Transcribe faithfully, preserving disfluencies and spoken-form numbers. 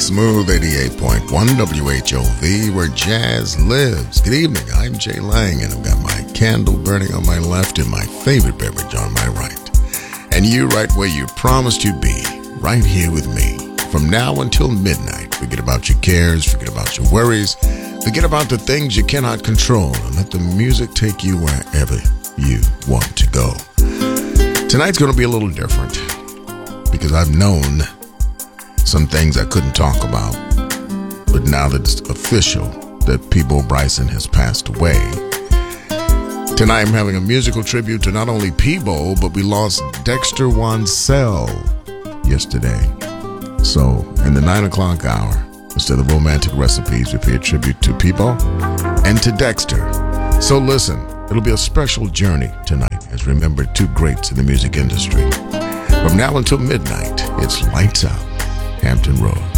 Smooth eighty-eight point one W H O V, where jazz lives. Good evening, I'm Jay Lang, and I've got my candle burning on my left and my favorite beverage on my right. And you right where you promised you'd be, right here with me. From now until midnight, forget about your cares, forget about your worries, forget about the things you cannot control, and let the music take you wherever you want to go. Tonight's going to be a little different, because I've known some things I couldn't talk about, but now that it's official that Peabo Bryson has passed away, tonight I'm having a musical tribute to not only Peabo, but we lost Dexter Wansel yesterday. So in the nine o'clock hour, instead of romantic recipes, we pay a tribute to Peabo and to Dexter. So listen, it'll be a special journey tonight as we remember two greats in the music industry. From now until midnight, it's Lights Out, Hampton Roads.